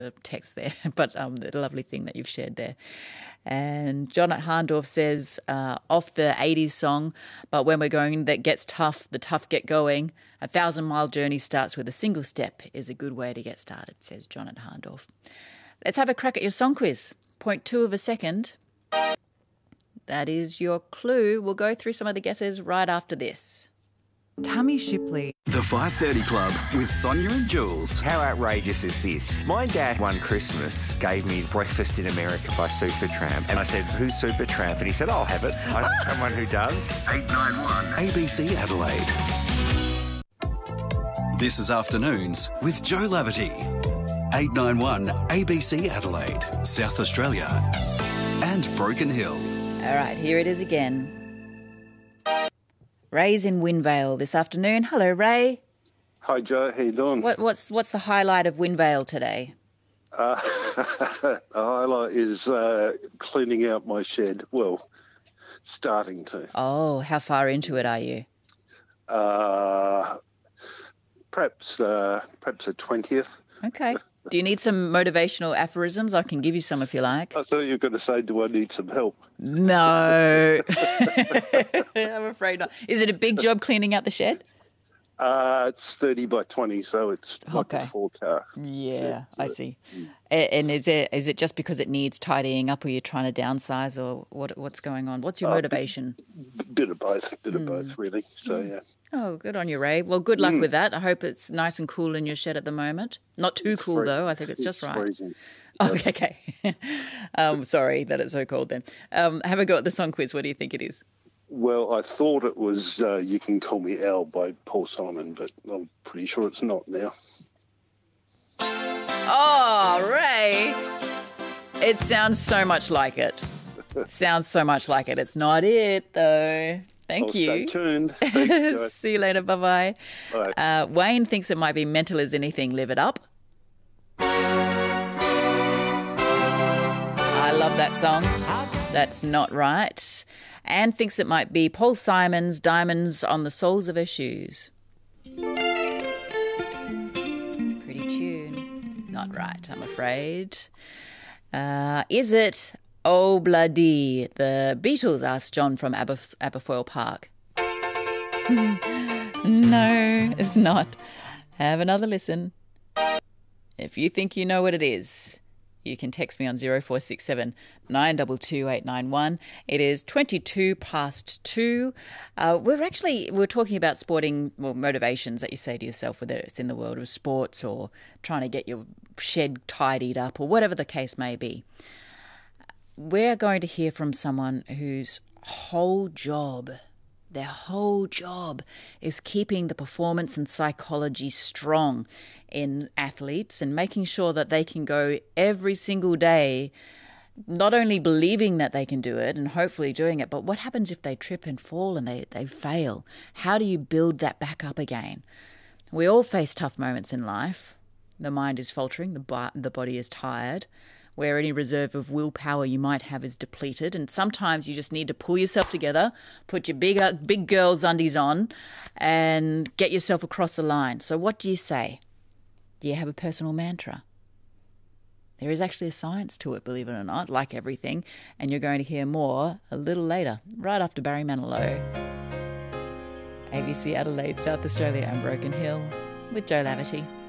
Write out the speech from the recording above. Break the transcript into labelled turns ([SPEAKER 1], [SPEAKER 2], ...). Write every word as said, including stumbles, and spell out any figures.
[SPEAKER 1] text there, but um, the lovely thing that you've shared there. And John at Harndorf says, uh, off the eighties song, but when we're going, that gets tough, the tough get going. A thousand mile journey starts with a single step is a good way to get started, says John at Harndorf. Let's have a crack at your song quiz. Point two of a second. That is your clue. We'll go through some of the guesses right after this.
[SPEAKER 2] Tammy Shipley.
[SPEAKER 3] The five thirty Club with Sonia and Jules.
[SPEAKER 4] How outrageous is this? My dad one Christmas gave me Breakfast in America by Supertramp. And I said, who's Supertramp? And he said, I'll have it. I know someone who does.
[SPEAKER 3] eight nine one A B C Adelaide. This is Afternoons with Joe Laverty. eight nine one A B C Adelaide, South Australia and Broken Hill.
[SPEAKER 1] All right, here it is again. Ray's in Windvale this afternoon. Hello, Ray.
[SPEAKER 5] Hi, Joe. How you doing?
[SPEAKER 1] What, what's what's the highlight of Windvale today?
[SPEAKER 5] Uh, the highlight is uh, cleaning out my shed. Well, starting to.
[SPEAKER 1] Oh, how far into it are you?
[SPEAKER 5] Uh, perhaps, uh, perhaps a twentieth.
[SPEAKER 1] Okay. Do you need some motivational aphorisms? I can give you some if you like.
[SPEAKER 5] I thought you were going to say, do I need some help?
[SPEAKER 1] No. I'm afraid not. Is it a big job cleaning out the shed?
[SPEAKER 5] Uh, it's thirty by twenty, so it's like
[SPEAKER 1] Okay.
[SPEAKER 5] a full car.
[SPEAKER 1] Yeah,
[SPEAKER 5] Yeah,
[SPEAKER 1] I
[SPEAKER 5] so-
[SPEAKER 1] see. A- And is it is it just because it needs tidying up, or you're trying to downsize, or what? What's going on? What's your
[SPEAKER 5] Uh,
[SPEAKER 1] motivation?
[SPEAKER 5] Bit of both, bit of
[SPEAKER 1] Hmm.
[SPEAKER 5] both, really. So, yeah.
[SPEAKER 1] Oh, good on you, Ray. Well, good luck with that. I hope it's nice and cool in your shed at the moment. Not too cool,
[SPEAKER 5] free-
[SPEAKER 1] though. I think it's just right.
[SPEAKER 5] freezing.
[SPEAKER 1] Oh, okay, okay. um, sorry that it's so cold then. Um, have a go at the song quiz. What do you think it is?
[SPEAKER 5] Well, I thought it was uh, You Can Call Me Al by Paul Simon, but I'm pretty sure it's not now.
[SPEAKER 1] Oh, Ray. It sounds so much like it. Sounds so much like it. It's not it, though. Thank
[SPEAKER 5] I'll
[SPEAKER 1] you.
[SPEAKER 5] Stay tuned. Thanks, Joe.
[SPEAKER 1] See you later. Bye-bye.
[SPEAKER 5] Bye.
[SPEAKER 1] Uh, Wayne thinks it might be Mental as Anything. Live it up. I love that song. That's not right. Anne thinks it might be Paul Simon's Diamonds on the Soles of Her Shoes. Pretty tune. Not right, I'm afraid. Uh, is it Oh Bloody, the Beatles, asked John from Aberf- Aberfoyle Park. No, it's not. Have another listen. If you think you know what it is, you can text me on zero four six seven nine two two eight nine one. It is twenty-two past two. Uh, we're actually, we're talking about sporting well, motivations that you say to yourself, whether it's in the world of sports or trying to get your shed tidied up or whatever the case may be. We're going to hear from someone whose whole job, their whole job is keeping the performance and psychology strong in athletes and making sure that they can go every single day, not only believing that they can do it and hopefully doing it, but what happens if they trip and fall and they, they fail? How do you build that back up again? We all face tough moments in life. The mind is faltering, the, bo- the body is tired, where any reserve of willpower you might have is depleted. And sometimes you just need to pull yourself together, put your big, uh, big girl's undies on and get yourself across the line. So what do you say? Do you have a personal mantra? There is actually a science to it, believe it or not, like everything. And you're going to hear more a little later, right after Barry Manilow. A B C Adelaide, South Australia and Broken Hill with Joe Laverty.